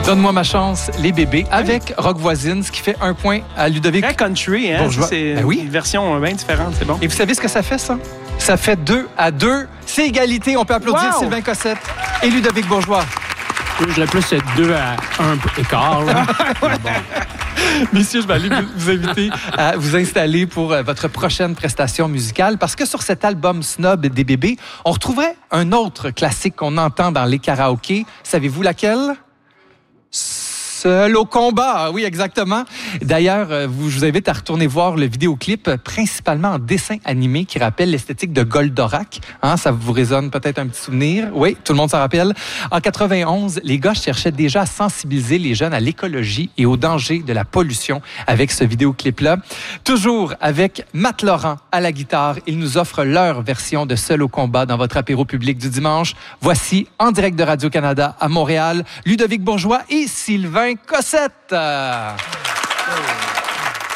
Donne-moi ma chance, les bébés, avec Rock Voisine, ce qui fait un point à Ludovic. Très country, hein? Bourgeois. C'est une version bien différente, c'est bon. Et vous savez ce que ça fait, ça? Ça fait 2-2. C'est égalité. On peut applaudir Sylvain Cossette et Ludovic Bourgeois. Je dirais plus 2 à 1 écart. Bon. Messieurs, je vais aller vous inviter à vous installer pour votre prochaine prestation musicale parce que sur cet album Snob des bébés, on retrouverait un autre classique qu'on entend dans les karaokés. Savez-vous laquelle? Seul au combat, oui, exactement. D'ailleurs, je vous invite à retourner voir le vidéoclip, principalement en dessin animé, qui rappelle l'esthétique de Goldorak. Hein, ça vous résonne peut-être un petit souvenir? Oui, tout le monde s'en rappelle. En 91, les gars cherchaient déjà à sensibiliser les jeunes à l'écologie et aux dangers de la pollution avec ce vidéoclip-là. Toujours avec Matt Laurent à la guitare, ils nous offrent leur version de Seul au combat dans votre apéro public du dimanche. Voici, en direct de Radio-Canada à Montréal, Ludovic Bourgeois et Sylvain Cossette.